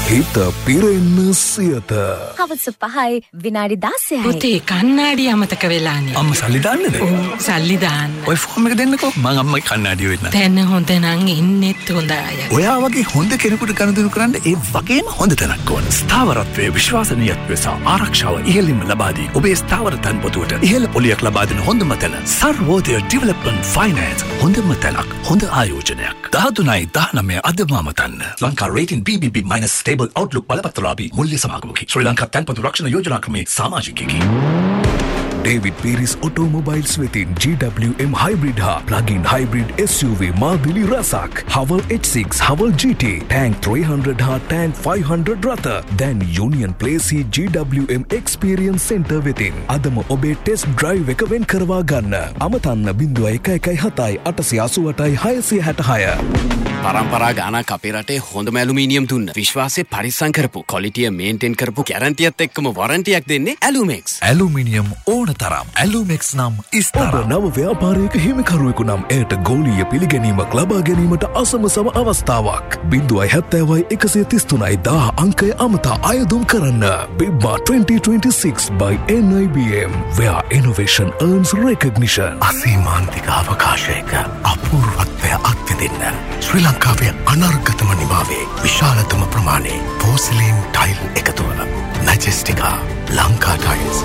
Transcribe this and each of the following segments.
හිත පිරෙන්න සියත. හවස 5යි විනාඩි 16යි. පුතේ කණ්ණාඩි අමතක වෙලානේ. අම්මා සල්ලි දාන්නද? සල්ලි දාන්න. ඔය ෆෝම් එක දෙන්නකෝ. මං අම්මගේ කණ්ණාඩිය වෙන්න. දැන් හොඳ නම් ඉන්නෙත් හොඳ අය. ඔයා වගේ හොඳ කෙනෙකුට ගනුදෙනු කරන්න ඒ වගේම හොඳ තැනක් ඕන. ස්ථාවරත්වයේ විශ්වාසනීයත්වය සහ ආරක්ෂාව ඉහළින්ම ලබා දී ඔබේ ස්ථාවර තන්පොතුවට ඉහළ පොලියක් ලබා දෙන හොඳම තැන සර්වෝදය ඩෙවලොප්මන්ට් ෆයිනෑන්ස්. හොඳම තැනක්, හොඳ ආයෝජනයක්. 13/19 අදම අමතන්න. Lanka rating BBB- stable Outlook බලපත්‍රලාභී මුල්‍ය සමාගමකි. ශ්‍රී ලංකා තන්පතු රක්ෂණ යෝජනා ක්‍රමේ සමාජිකයෙකි. ඩේවිඩ් පීරිස් ඔටෝමොබයිල්ස් වෙතින් GWM හයිබ්‍රිඩ් හා ප්ලගින් හයිබ්‍රිඩ් SUV මාදිලි රසක්. හවල් H6, හවල් GT, ටැන්ක් 300 හා ටැන්ක් 500 රථ. දැන් යුනියන් ප්ලේසි GWM එක්ස්පීරියන්ස් සෙන්ටර් වෙතින් අදම ඔබේ ටෙස්ට් ඩ්‍රයිව් එක වෙන් කරවා ගන්න. අමතන්න 0117 888 666. පරම්පරා ගානක් අපේ රටේ හොඳම ඇලුමිනියම් දුන්න විශ්වාසය පරිස්සම් කරපු ක්වොලිටිය මේන්ටේන් කරපු ගැරන්ටියත් එක්කම වොරන්ටියක් දෙන්නේ ඇලුමෙක්ස්. ඇලුමිනියම් ඕන තරම්. ඇලුමෙක්ස් නම් ඉස්තරම්. ඔබ නව ව්‍යාපාරයක හිමිකරුවෙකු නම් එයට ගෝලීය පිළිගැනීමක් ලබා ගැනීමට අසමසම අවස්ථාවක්. 070 අංකය අමතා අයදුම් කරන්න. BIBMA 2026 by NIBM where innovation earns recognition. අසීමාන්තික අවකාශයක අපූර්වත්වය අත්විඳින්න. ශ්‍රී ලංකාවේ අනර්ගතම නිවාවේ විශාලතම ප්‍රමාණයේ පෝසිලීන් ටයිල් එකතුව මැජෙස්ටිකා ලංකා ටයිල්ස්.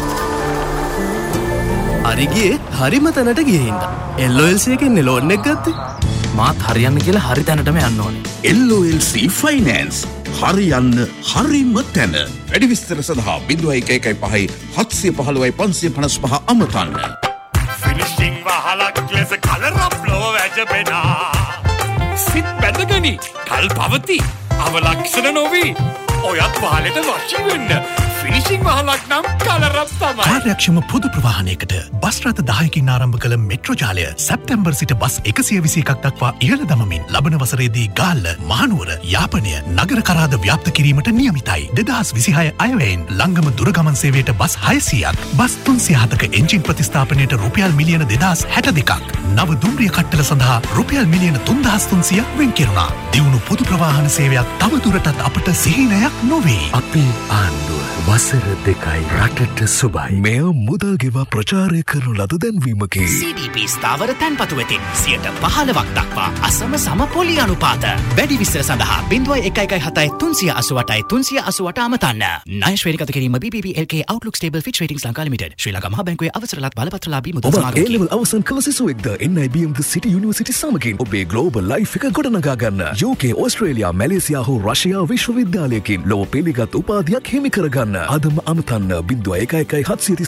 අරිගේ හරිම තැනට ගිහින්ද LOLC එකෙන් ලෝන් එක ගත්තේ. මාත් හරියන්න කියලා හරි තැනටම යන්න ඕනේ. LOLC ෆයිනෑන්ස් හරියන්න හරිම තැන. වැඩි විස්තර සඳහා 0115 715 555 අමතන්න. ෆිනිෂිං වහලක් ලෙස කලරම් ලොව වැජබෙනා. සිත් බැඳගනි කල් පවති අවලක්ෂණ නොවී ඔයත් පහලට වශී වෙන්න. ෆිනිෂිං වහලක් නම් කලරම් තමයි. කාර්යක්ෂම පොදු ප්‍රවාහනයකට බස් රථ 10කින් ආරම්භ කළ මෙට්‍රෝ ජාලය සැප්තැම්බර් සිට බස් 121ක් දක්වා ඉහළ දමමින් ලබන වසරේදී ගාල්ල, මහනුවර, යාපනය නගර කරාද ව්‍යාප්ත කිරීමට නියමිතයි. 2026 අයවැයෙන් ලංගම දුරගමන් සේවයට බස් 600ක්, බස් 307ක එන්ජින් ප්‍රතිස්ථාපනයට රුපියල් මිලියන 2062ක්, නව දුම්රිය කට්ටල සඳහා රුපියල් මිලියන 3300ක් වෙන් කෙරුණා. දියුණු පොදු ප්‍රවාහන සේවයක් තවදුරටත් අපට සිහිනයක් නොවේ. අපේ ආණ්ඩුව වසර 2යි රටට සුබයි. මෙය මුදල් ගෙවා ප්‍රචාරය කරනු ලද දැන්වීමකි. CDP ස්ථාවර තැන්පතු වෙතින් 15% දක්වා අසම සම පොලි අනුපාත. වැඩි විස්තර සඳහා 0117 388 388 අමතන්න. ණය ශ්‍රේණිගත කිරීම BBB LK Outlook Stable Fitch Ratings Lanka limited. ශ්‍රී ලංකා මහා බැංකුවේ අවසරලත් බලපත්‍රලාභී මුදල් සමාගමකි. ඔබ A-level අවසන් කළ සිසුවෙක්ද NIBM The City University සමගින් ඔබේ global life එක ගොඩනගා ගන්න. UK, ඕස්ට්‍රේලියා, මැලේසියා හෝ රෂ්‍යා විශ්වවිද්‍යාලයකින් ලොව පිළිගත් උපාධියක් හිමි කරගන්න. අදම අමතන්න 0117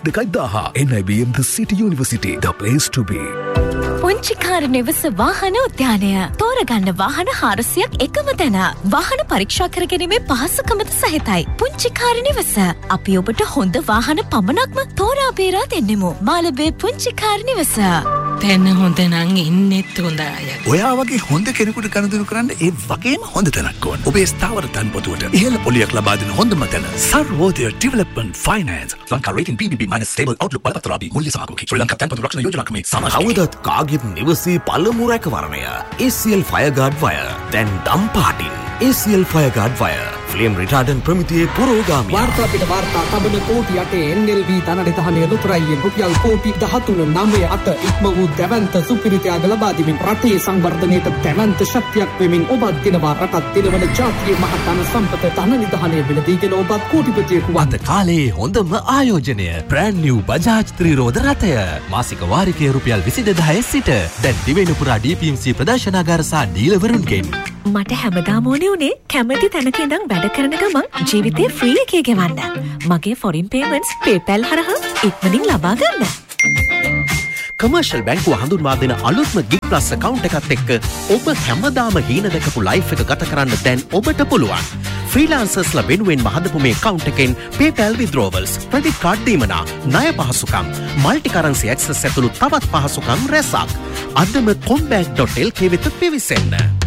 732 NIBM The City University, the place to be. පුංචිකාර නිවස වාහන උද්‍යානය. තෝරගන්න වාහන 400ක් එකම තැන. වාහන පරීක්ෂා කර ගැනීමේ පහසුකමද සහිතයි. පුංචිකාර නිවස. අපි ඔබට හොඳ වාහන පමණක්ම තෝරා බේරා දෙන්නෙමු. මාළඹේ පුංචිකාර නිවස. දැන් හොඳ නම් ඉන්නෙත් හොඳ අය. ඔයා වගේ හොඳ කෙනෙකුට ගනුදෙනු කරන්න ඒ වගේම හොඳ තැනක් ඕන. ඔබේ ස්ථාවර තන්පොතුවට ඉහළ පොලියක් ලබා දෙන හොඳම තැන Sarvodaya development finance. Lanka rating BBB- stable Outlook බලපත්‍රලාභී මුල්‍ය සමාගමකි. ශ්‍රී ලංකා තන්පතු රක්ෂණ යෝජනා ක්‍රමේ සමාජිකයෙකි. කවදත් කාගෙත් නිවසේ පළමු රැකවරණය ACL Fireguard Wire. දැන් දම් පාටින් ACL Fireguard Wire. ෆ්ලේම් රිටාඩන්ට් ප්‍රමිතියේ පුරෝගාමී. වාර්තා පිට වාර්තා තබන කෝටි 8 NLB ධනනිධානය ලුතරයියෙන් රුපියල් කෝටි 13.98 ඉක්ම වූ දැවැන්ත සුපිරිත්‍යාග ලබා දෙමින් රටේ සංවර්ධනයට දැවැන්ත ශක්තියක් වෙමින් ඔබත් දිනවා රටත් දිනවන ජාතියේ මහතන සම්පත ධනනිධානය වෙලදීගෙන ඔබත් කෝටිපතියෙකු වන්න. අද කාලේ හොඳම ආයෝජනය brand new Bajaj ත්‍රිරෝද රථය. මාසික වාරිකය රුපියල් 22000 සිට දැන් දිවයින පුරා DPMC ප්‍රදර්ශනාගාර සහ ඩීලර්වරුන්ගෙන්. මට හැමදාම ඕනේ උනේ කැමති තැනක ඉඳන් වැඩ කරන ගමන් ජීවිතේ ෆ්‍රී එකේ ගෙවන්න. මගේ ෆොරින් පේමන්ට්ස් PayPal හරහා ඉක්මනින් ලබා ගන්න. කමර්ෂල් බැංකුව හඳුන්වා දෙන අලුත්ම Gig Plus account එකත් එක්ක ඔබ හැමදාම හීන දැකපු life එක ගත කරන්න දැන් ඔබට පුළුවන්. ෆ්‍රීලාන්සර්ස්ලා වෙනුවෙන්ම හදපු මේ account එකෙන් PayPal withdrawals, credit card දීමනා, ණය පහසුකම්, multi currency access ඇතුළු තවත් පහසුකම් රැසක්. අදම combank.lk වෙත පිවිසෙන්න.